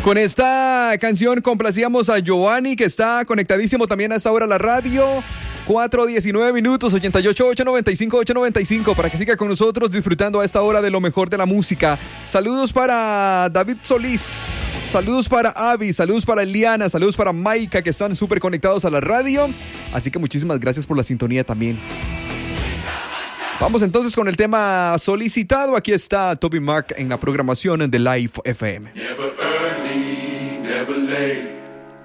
Con esta canción complacíamos a Giovanni, que está conectadísimo también a esta hora a la radio. 4:19 minutos, 88-895-895, para que siga con nosotros disfrutando a esta hora de lo mejor de la música. Saludos para David Solís, saludos para Avi, saludos para Eliana, saludos para Maika, que están súper conectados a la radio. Así que muchísimas gracias por la sintonía también. Vamos entonces con el tema solicitado. Aquí está Toby Mac en la programación de Live FM.